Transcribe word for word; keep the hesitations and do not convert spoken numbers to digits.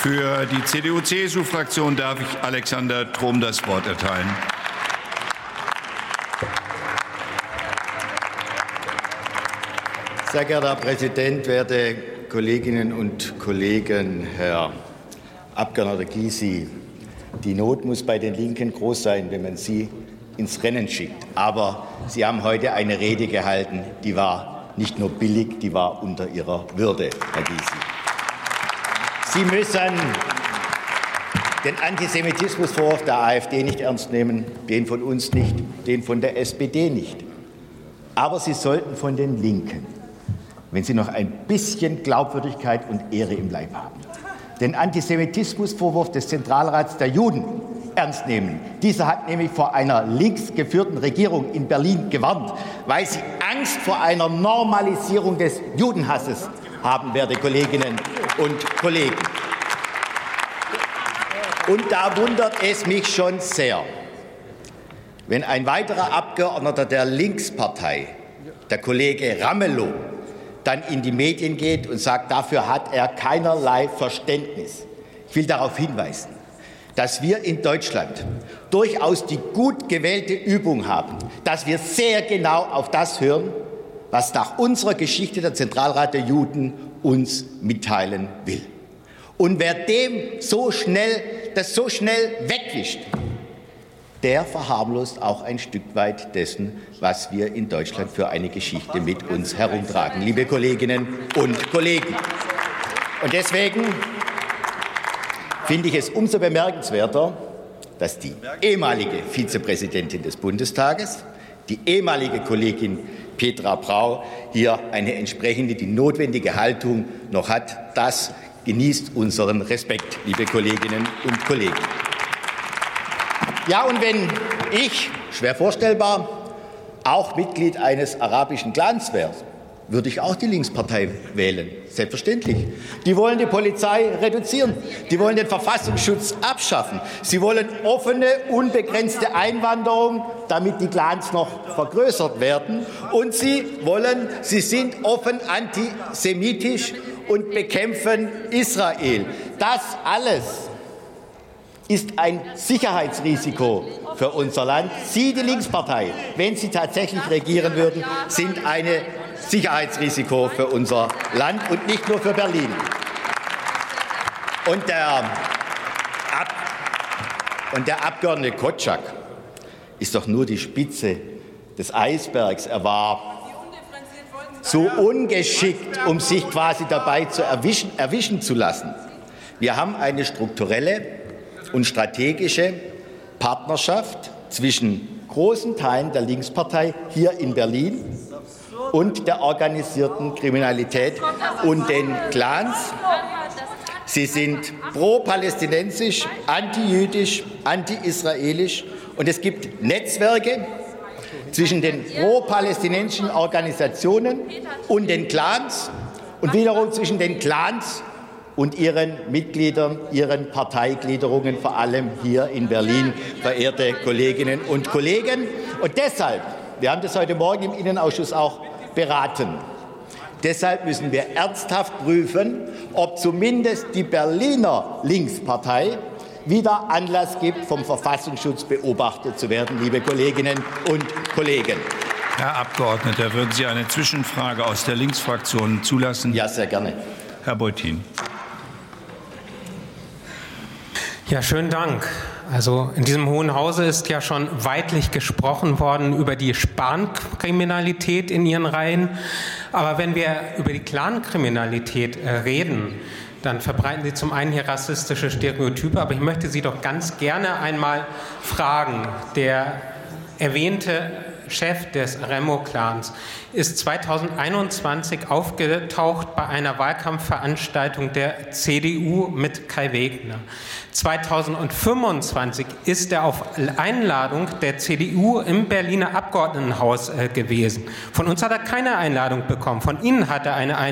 Für die C D U C S U-Fraktion darf ich Alexander Trom das Wort erteilen. Sehr geehrter Herr Präsident, werte Kolleginnen und Kollegen, Herr Abgeordneter Gysi, die Not muss bei den Linken groß sein, wenn man sie ins Rennen schickt. Aber Sie haben heute eine Rede gehalten, die war nicht nur billig, die war unter Ihrer Würde, Herr Gysi. Sie müssen den Antisemitismusvorwurf der AfD nicht ernst nehmen, den von uns nicht, den von der S P D nicht. Aber Sie sollten von den Linken, wenn Sie noch ein bisschen Glaubwürdigkeit und Ehre im Leib haben, den Antisemitismusvorwurf des Zentralrats der Juden ernst nehmen. Dieser hat nämlich vor einer links geführten Regierung in Berlin gewarnt, weil sie Angst vor einer Normalisierung des Judenhasses haben, werte Kolleginnen und Kollegen. Und da wundert es mich schon sehr, wenn ein weiterer Abgeordneter der Linkspartei, der Kollege Ramelow, dann in die Medien geht und sagt, dafür hat er keinerlei Verständnis. Ich will darauf hinweisen, dass wir in Deutschland durchaus die gut gewählte Übung haben, dass wir sehr genau auf das hören, was nach unserer Geschichte der Zentralrat der Juden uns mitteilen will. Und wer dem so schnell, das so schnell wegwischt, der verharmlost auch ein Stück weit dessen, was wir in Deutschland für eine Geschichte mit uns herumtragen, liebe Kolleginnen und Kollegen. Und deswegen finde ich es umso bemerkenswerter, dass die ehemalige Vizepräsidentin des Bundestages, die ehemalige Kollegin Petra Brau, hier eine entsprechende, die notwendige Haltung noch hat. Das genießt unseren Respekt, liebe Kolleginnen und Kollegen. Ja, und wenn ich, schwer vorstellbar, auch Mitglied eines arabischen Clans wäre, würde ich auch die Linkspartei wählen. Selbstverständlich. Die wollen die Polizei reduzieren. Die wollen den Verfassungsschutz abschaffen. Sie wollen offene, unbegrenzte Einwanderung, damit die Clans noch vergrößert werden. Und sie wollen, sie sind offen antisemitisch und bekämpfen Israel. Das alles ist ein Sicherheitsrisiko für unser Land. Sie, die Linkspartei, wenn Sie tatsächlich regieren würden, sind ein Sicherheitsrisiko für unser Land und nicht nur für Berlin. Und der, Ab und der Abgeordnete Kotschak ist doch nur die Spitze des Eisbergs. Er war so ungeschickt, um sich quasi dabei zu erwischen, erwischen zu lassen. Wir haben eine strukturelle und strategische Partnerschaft zwischen großen Teilen der Linkspartei hier in Berlin und der organisierten Kriminalität und den Clans. Sie sind pro-palästinensisch, anti-jüdisch, anti-israelisch. Und es gibt Netzwerke zwischen den pro-palästinensischen Organisationen und den Clans und wiederum zwischen den Clans und ihren Mitgliedern, ihren Parteigliederungen, vor allem hier in Berlin, verehrte Kolleginnen und Kollegen. Und deshalb, wir haben das heute Morgen im Innenausschuss auch beraten, deshalb müssen wir ernsthaft prüfen, ob zumindest die Berliner Linkspartei wieder Anlass gibt, vom Verfassungsschutz beobachtet zu werden, liebe Kolleginnen und Kollegen. Herr Abgeordneter, würden Sie eine Zwischenfrage aus der Linksfraktion zulassen? Ja, sehr gerne. Herr Beutin. Ja, schönen Dank. Also in diesem Hohen Hause ist ja schon weidlich gesprochen worden über die Spankriminalität in Ihren Reihen. Aber wenn wir über die Clankriminalität äh, reden, dann verbreiten Sie zum einen hier rassistische Stereotype. Aber ich möchte Sie doch ganz gerne einmal fragen, der erwähnte Chef des Remo-Clans ist zweitausendeinundzwanzig aufgetaucht bei einer Wahlkampfveranstaltung der C D U mit Kai Wegner. zweitausendfünfundzwanzig ist er auf Einladung der C D U im Berliner Abgeordnetenhaus äh, gewesen. Von uns hat er keine Einladung bekommen. Von Ihnen hat er eine Einladung